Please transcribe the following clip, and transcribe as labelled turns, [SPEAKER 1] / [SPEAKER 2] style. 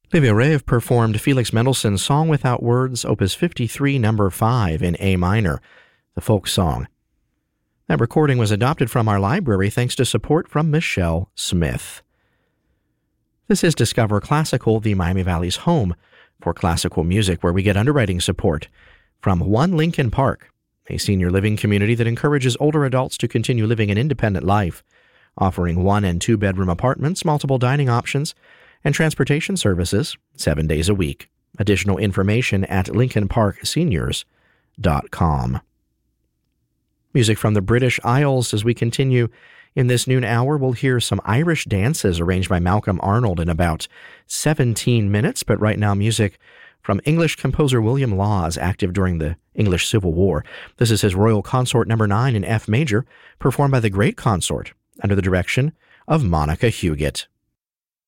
[SPEAKER 1] Livia Rave performed Felix Mendelssohn's Song Without Words, Opus 53, number 5 in A minor, the folk song. That recording was adopted from our library thanks to support from Michelle Smith. This is Discover Classical, the Miami Valley's home for classical music, where we get underwriting support from One Lincoln Park, a senior living community that encourages older adults to continue living an independent life, offering 1- and 2-bedroom apartments, multiple dining options, and transportation services 7 days a week. Additional information at lincolnparkseniors.com. Music from the British Isles. As we continue in this noon hour, we'll hear some Irish dances arranged by Malcolm Arnold in about 17 minutes, but right now music from English composer William Laws, active during the English Civil War. This is his Royal Consort No. 9 in F major, performed by the Great Consort under the direction of Monica Huguet.